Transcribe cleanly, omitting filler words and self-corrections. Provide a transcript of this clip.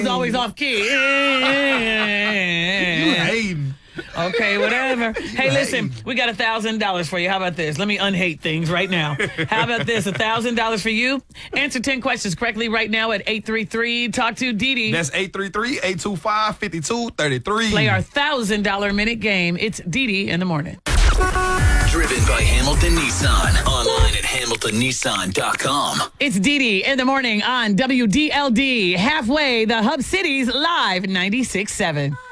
always off key. You hating. Okay, whatever. Hey, listen, we got $1,000 for you. How about this? Let me unhate things right now. How about this? $1,000 for you. Answer 10 questions correctly right now at 833. Talk to Dee Dee. That's 833-825-5233. Play our $1,000 minute game. It's Dee Dee in the morning. Driven by Hamilton Nissan. Online at HamiltonNissan.com. It's Dee Dee in the morning on WDLD. Halfway, the Hub Cities live 96.7.